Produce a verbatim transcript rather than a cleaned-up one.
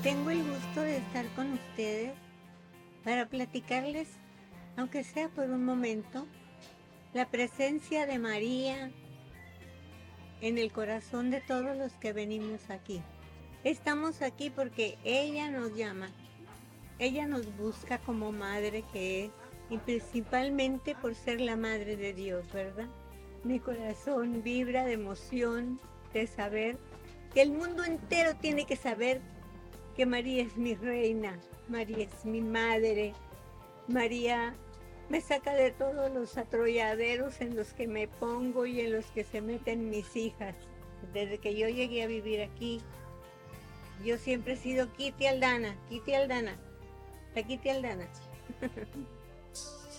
Tengo el gusto de estar con ustedes para platicarles, aunque sea por un momento, la presencia de María en el corazón de todos los que venimos aquí. Estamos aquí porque ella nos llama, ella nos busca como madre que es, y principalmente por ser la madre de Dios, ¿verdad? Mi corazón vibra de emoción, de saber que el mundo entero tiene que saber que María es mi reina, María es mi madre, María me saca de todos los atrolladeros en los que me pongo y en los que se meten mis hijas. Desde que yo llegué a vivir aquí, yo siempre he sido Kitty Aldana, Kitty Aldana, la Kitty Aldana.